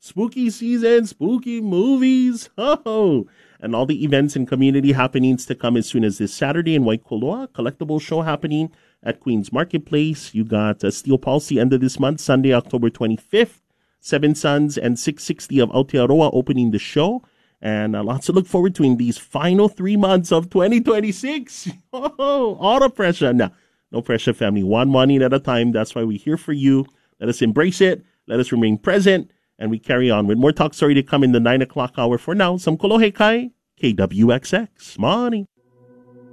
spooky season, spooky movies. Oh, and all the events and community happenings to come as soon as this Saturday in Waikoloa. Collectible show happening at Queen's Marketplace. You got Steel Pulse end of this month, Sunday, October 25th. Seven Sons and 660 of Aotearoa opening the show. And lots to look forward to in these final 3 months of 2026. Oh, all the pressure. Now, no pressure, family. One morning at a time. That's why we're here for you. Let us embrace it. Let us remain present. And we carry on with more Talk Story to come in the 9 o'clock hour. For now, some kolohe kai, KWXX. Morning.